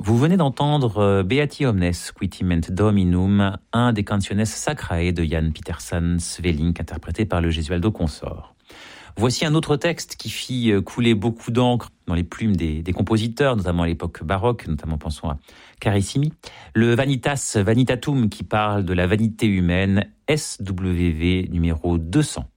Vous venez d'entendre Beati Omnes Quitiment Dominum, un des Cantiones Sacrae de Jan Pieterszoon Svelink, interprété par le Gesualdo Consort. Voici un autre texte qui fit couler beaucoup d'encre dans les plumes des compositeurs, notamment à l'époque baroque, notamment pensons à Carissimi. Le Vanitas Vanitatum qui parle de la vanité humaine, SWV numéro 200.